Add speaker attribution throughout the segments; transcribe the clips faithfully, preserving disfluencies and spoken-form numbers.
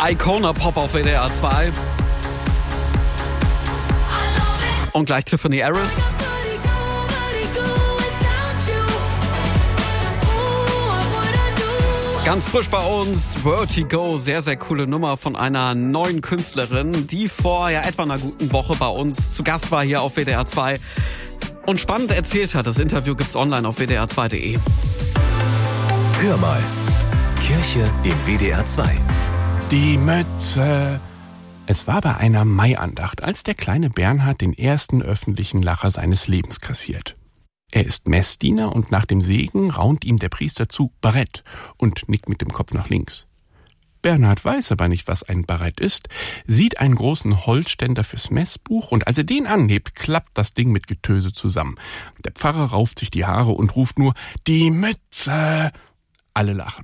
Speaker 1: Icona Pop auf W D R zwei. Und gleich Tiffany Harris. Ganz frisch bei uns, Vertigo, sehr, sehr coole Nummer von einer neuen Künstlerin, die vor ja etwa einer guten Woche bei uns zu Gast war hier auf W D R zwei und spannend erzählt hat. Das Interview gibt's online auf w d r zwei punkt de.
Speaker 2: Hör mal, Kirche in W D R zwei.
Speaker 3: Die Mütze. Es war bei einer Maiandacht, als der kleine Bernhard den ersten öffentlichen Lacher seines Lebens kassiert. Er ist Messdiener und nach dem Segen raunt ihm der Priester zu Barett und nickt mit dem Kopf nach links. Bernhard weiß aber nicht, was ein Barett ist, sieht einen großen Holzständer fürs Messbuch und als er den anhebt, klappt das Ding mit Getöse zusammen. Der Pfarrer rauft sich die Haare und ruft nur, die Mütze! Alle lachen.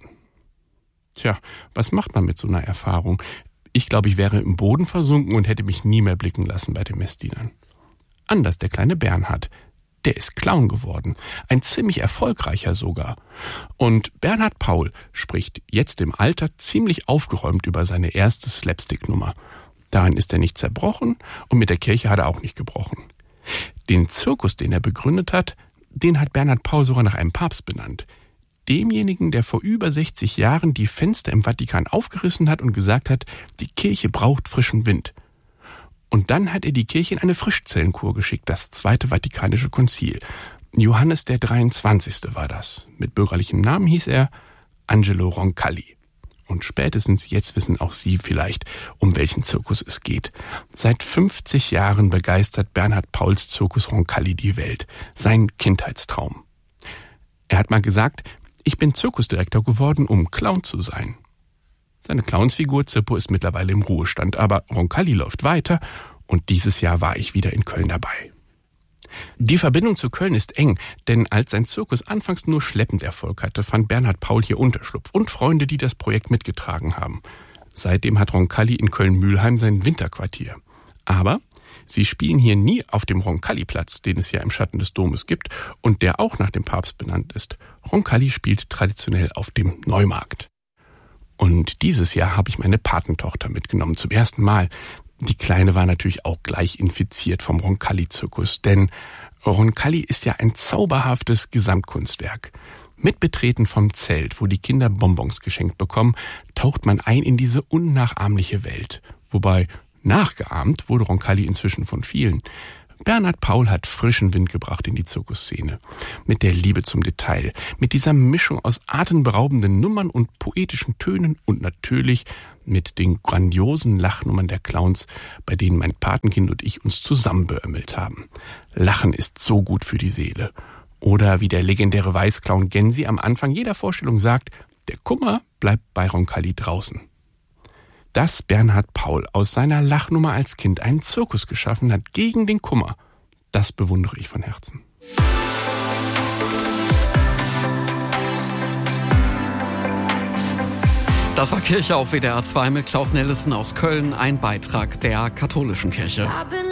Speaker 3: Tja, was macht man mit so einer Erfahrung? Ich glaube, ich wäre im Boden versunken und hätte mich nie mehr blicken lassen bei den Messdienern. Anders der kleine Bernhard. Der ist Clown geworden. Ein ziemlich erfolgreicher sogar. Und Bernhard Paul spricht jetzt im Alter ziemlich aufgeräumt über seine erste Slapstick-Nummer. Daran ist er nicht zerbrochen und mit der Kirche hat er auch nicht gebrochen. Den Zirkus, den er begründet hat, den hat Bernhard Paul sogar nach einem Papst benannt. Demjenigen, der vor über sechzig Jahren die Fenster im Vatikan aufgerissen hat und gesagt hat, die Kirche braucht frischen Wind. Und dann hat er die Kirche in eine Frischzellenkur geschickt, das Zweite Vatikanische Konzil. Johannes der dreiundzwanzigste war das. Mit bürgerlichem Namen hieß er Angelo Roncalli. Und spätestens jetzt wissen auch Sie vielleicht, um welchen Zirkus es geht. Seit fünfzig Jahren begeistert Bernhard Pauls Zirkus Roncalli die Welt. Sein Kindheitstraum. Er hat mal gesagt, ich bin Zirkusdirektor geworden, um Clown zu sein. Seine Clownsfigur Zippo ist mittlerweile im Ruhestand, aber Roncalli läuft weiter und dieses Jahr war ich wieder in Köln dabei. Die Verbindung zu Köln ist eng, denn als sein Zirkus anfangs nur schleppend Erfolg hatte, fand Bernhard Paul hier Unterschlupf und Freunde, die das Projekt mitgetragen haben. Seitdem hat Roncalli in Köln-Mühlheim sein Winterquartier. Aber sie spielen hier nie auf dem Roncalli-Platz, den es ja im Schatten des Domes gibt und der auch nach dem Papst benannt ist. Roncalli spielt traditionell auf dem Neumarkt. Und dieses Jahr habe ich meine Patentochter mitgenommen, zum ersten Mal. Die Kleine war natürlich auch gleich infiziert vom Roncalli-Zirkus, denn Roncalli ist ja ein zauberhaftes Gesamtkunstwerk. Mit Betreten vom Zelt, wo die Kinder Bonbons geschenkt bekommen, taucht man ein in diese unnachahmliche Welt. Wobei nachgeahmt wurde Roncalli inzwischen von vielen. Bernhard Paul hat frischen Wind gebracht in die Zirkusszene. Mit der Liebe zum Detail, mit dieser Mischung aus atemberaubenden Nummern und poetischen Tönen und natürlich mit den grandiosen Lachnummern der Clowns, bei denen mein Patenkind und ich uns zusammenbeömmelt haben. Lachen ist so gut für die Seele. Oder wie der legendäre Weißclown Gensi am Anfang jeder Vorstellung sagt, der Kummer bleibt bei Roncalli draußen. Dass Bernhard Paul aus seiner Lachnummer als Kind einen Zirkus geschaffen hat gegen den Kummer, das bewundere ich von Herzen.
Speaker 1: Das war Kirche auf W D R zwei mit Klaus Nellison aus Köln, ein Beitrag der katholischen Kirche.